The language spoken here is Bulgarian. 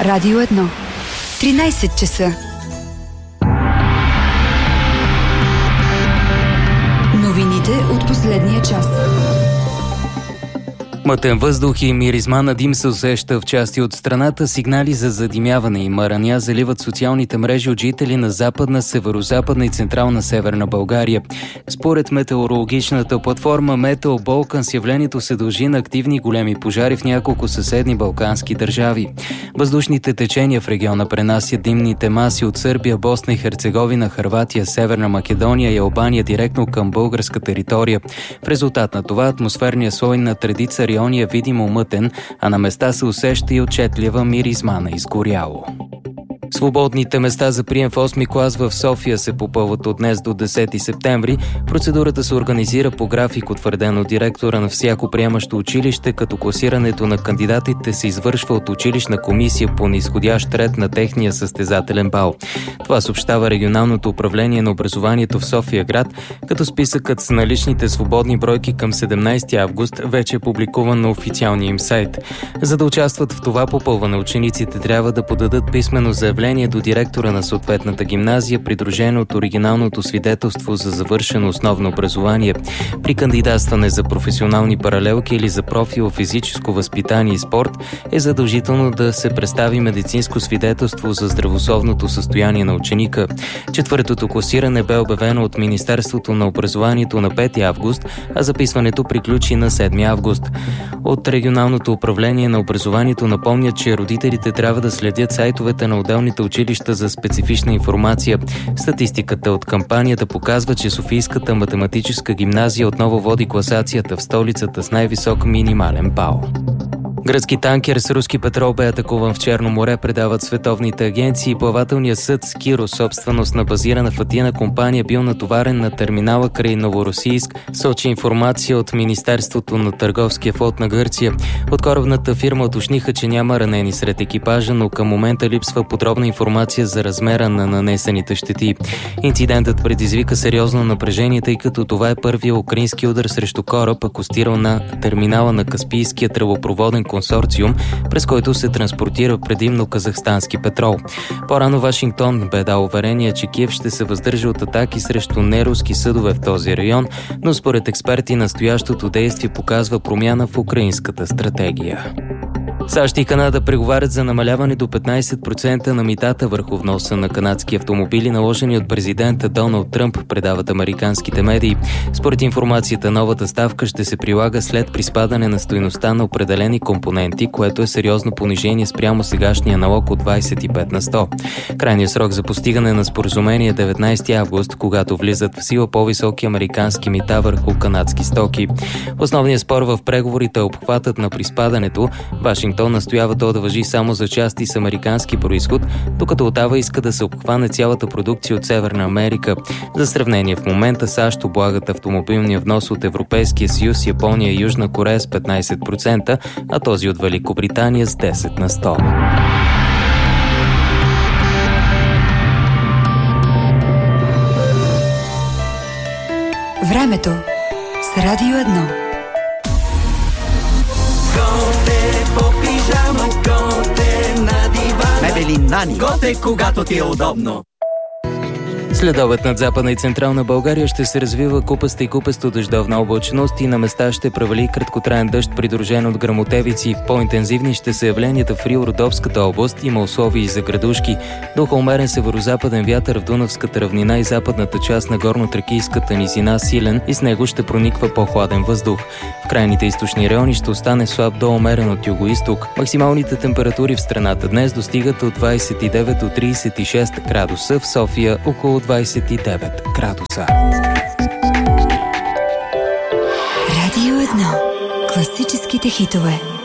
Радио 1. 13 часа. Новините от последния час. Мътен въздух и миризма на дим се усеща в части от страната. Сигнали за задимяване и марания заливат социалните мрежи от жители на Западна, Северозападна и Централна Северна България. Според метеорологичната платформа Meteor Balkans, явлението се дължи на активни големи пожари в няколко съседни балкански държави. Въздушните течения в региона пренасят димните маси от Сърбия, Босна и Херцеговина, Хърватия, Северна Македония и Албания директно към българска територия. В резултат на това атмосферният слой на редица райони е видимо мътен, а на места се усеща и отчетлива миризма на изгоряло. Свободните места за прием в 8 клас в София се попълват от днес до 10 септември. Процедурата се организира по график, утвърден от директора на всяко приемащо училище, като класирането на кандидатите се извършва от училищна комисия по низходящ ред на техния състезателен бал. Това съобщава Регионалното управление на образованието в София град, като списъкът с наличните свободни бройки към 17 август вече е публикуван на официалния им сайт. За да участват в това попълване, учениците трябва да подадат писмено заявление до директора на съответната гимназия, придружено от оригиналното свидетелство за завършено основно образование. При кандидатстване за професионални паралелки или за профил физическо възпитание и спорт е задължително да се представи медицинско свидетелство за здравословното състояние на ученика. Четвъртото класиране бе обявено от Министерството на образованието на 5 август, а записването приключи на 7 август. От Регионалното управление на образованието напомнят, че родителите трябва да следят сайтовете на отделните училища за специфична информация. Статистиката от кампанията показва, че Софийската математическа гимназия отново води класацията в столицата с най-висок минимален бал. Гръцки танкер с руски петрол бе атакуван в Черно море, предават световните агенции. Плавателният съд Скиро, собственост на базирана в Атина компания, бил натоварен на терминала край Новоросийск, сочи информация от Министерството на търговския флот на Гърция. От корабната фирма уточниха, че няма ранени сред екипажа, но към момента липсва подробна информация за размера на нанесените щети. Инцидентът предизвика сериозно напрежение, тъй като това е първият украински удар срещу кораб, акостирал на терминала на Каспийския тръбопроводен консорциум, през който се транспортира предимно казахстански петрол. По-рано Вашингтон бе дал уверение, че Киев ще се въздържа от атаки срещу неруски съдове в този район, но според експерти настоящото действие показва промяна в украинската стратегия. САЩ и Канада преговарят за намаляване до 15% на митата върху вноса на канадски автомобили, наложени от президента Доналд Тръмп, предават американските медии. Според информацията, новата ставка ще се прилага след приспадане на стойността на определени компоненти, което е сериозно понижение спрямо сегашния налог от 25 на 100. Крайният срок за постигане на споразумение е 19 август, когато влизат в сила по-високи американски мита върху канадски стоки. Основният спор в преговорите е обхватът на приспадането. Вашингтон настоява то да важи само за части с американски произход, докато Отава иска да се обхване цялата продукция от Северна Америка. За сравнение, в момента САЩ облагат автомобилния внос от Европейския съюз, Япония и Южна Корея с 15%, а този от Великобритания с 10 на 100. Времето с Радио 1. Мебели Нани. Готе, когато ти е удобно. Следобед над Западна и Централна България ще се развива купаста и купесто дъждовна облачност и на места ще превали краткотраен дъжд, придружен от гръмотевици. По-интензивни ще са явленията в Рил-Родопската област, има условия и за градушки. Духа умерен северозападен вятър в Дунавската равнина и западната част на горно-тракийската низина силен и с него ще прониква по-хладен въздух. В крайните източни райони ще остане слаб до умерен от югоизток. Максималните температури в страната днес достигат от 29 до 36 градуса, в София около 29 градуса. Радио 1. Класическите хитове.